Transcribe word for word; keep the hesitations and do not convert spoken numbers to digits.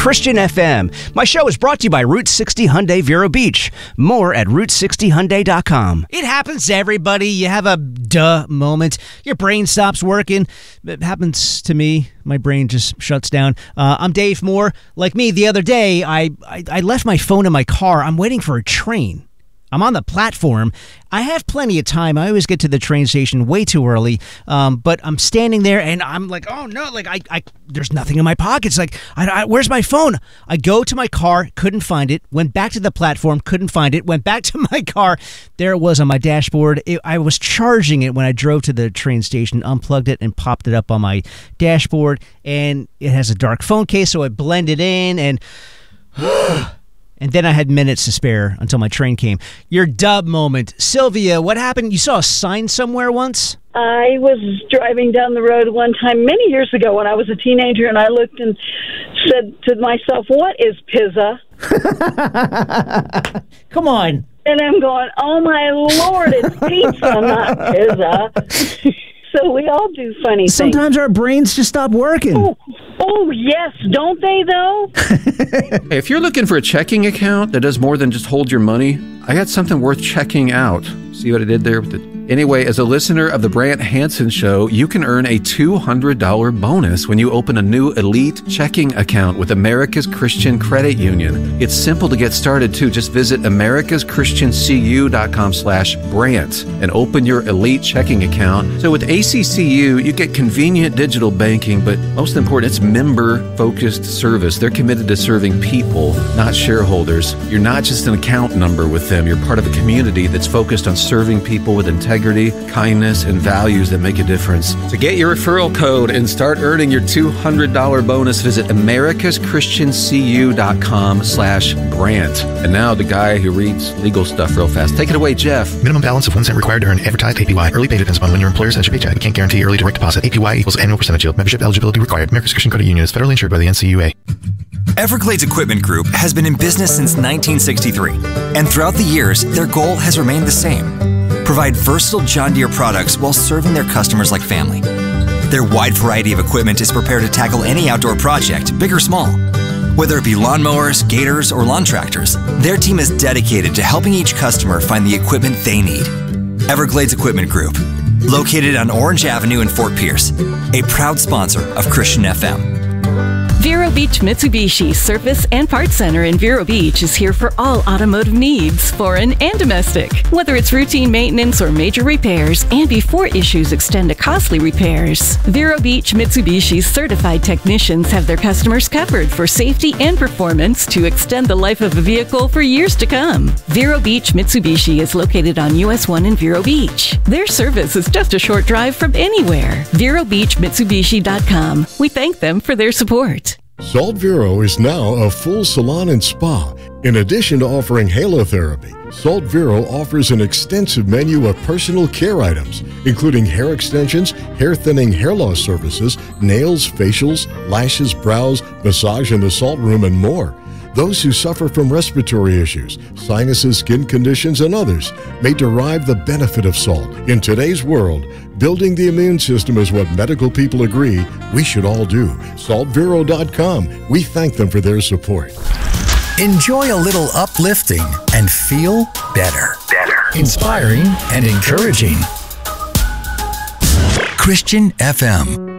Christian F M. My show is brought to you by Route sixty Hyundai Vero Beach. More at route sixty hyundai dot com. It happens to everybody. You have a duh moment. Your brain stops working. It happens to me. My brain just shuts down. Uh, I'm Dave Moore. Like me, the other day, I, I, I left my phone in my car. I'm waiting for a train. I'm on the platform. I have plenty of time. I always get to the train station way too early. Um, but I'm standing there and I'm like, oh no, like I, I there's nothing in my pockets. Like, I, I, where's my phone? I go to my car, couldn't find it. Went back to the platform, couldn't find it. Went back to my car. There it was on my dashboard. It, I was charging it when I drove to the train station, unplugged it and popped it up on my dashboard. And it has a dark phone case, so it blended in and... And then I had minutes to spare until my train came. Your dub moment. Sylvia, what happened? You saw a sign somewhere once? I was driving down the road one time many years ago when I was a teenager, and I looked and said to myself, what is pizza? Come on. And I'm going, oh, my Lord, it's pizza, not pizza. So we all do funny Sometimes things. Sometimes our brains just stop working. Oh, oh, yes. Don't they, though? Hey, if you're looking for a checking account that does more than just hold your money, I got something worth checking out. See what I did there with the... Anyway, as a listener of the Brant Hansen Show, you can earn a two hundred dollars bonus when you open a new Elite checking account with America's Christian Credit Union. It's simple to get started, too. Just visit americas christian c u dot com slash Brant and open your Elite checking account. So with A C C U, you get convenient digital banking, but most important, it's member-focused service. They're committed to serving people, not shareholders. You're not just an account number with them. You're part of a community that's focused on serving people with integrity. Integrity, kindness, and values that make a difference. To get your referral code and start earning your two hundred dollars bonus, visit americas christian c u dot com slash Brant. And now the guy who reads legal stuff real fast. Take it away, Jeff. Minimum balance of one cent required to earn advertised A P Y. Early pay depends upon when your employer sends your paycheck. Can't guarantee early direct deposit. A P Y equals annual percentage yield. Membership eligibility required. America's Christian Credit Union is federally insured by the N C U A. Everglades Equipment Group has been in business since nineteen sixty-three, and throughout the years, their goal has remained the same: provide versatile John Deere products while serving their customers like family. Their wide variety of equipment is prepared to tackle any outdoor project, big or small. Whether it be lawnmowers, gators, or lawn tractors, their team is dedicated to helping each customer find the equipment they need. Everglades Equipment Group, located on Orange Avenue in Fort Pierce, a proud sponsor of Christian F M. Vero Beach Mitsubishi Service and Parts Center in Vero Beach is here for all automotive needs, foreign and domestic. Whether it's routine maintenance or major repairs, and before issues extend to costly repairs, Vero Beach Mitsubishi's certified technicians have their customers covered for safety and performance to extend the life of a vehicle for years to come. Vero Beach Mitsubishi is located on U S one in Vero Beach. Their service is just a short drive from anywhere. vero beach mitsubishi dot com. We thank them for their support. Salt Vero is now a full salon and spa. In addition to offering halotherapy, Salt Vero offers an extensive menu of personal care items, including hair extensions, hair thinning, hair loss services, nails, facials, lashes, brows, massage in the salt room, and more. Those who suffer from respiratory issues, sinuses, skin conditions, and others may derive the benefit of salt. In today's world, building the immune system is what medical people agree we should all do. salt vero dot com. We thank them for their support. Enjoy a little uplifting and feel better. Better. Inspiring and encouraging. Christian F M.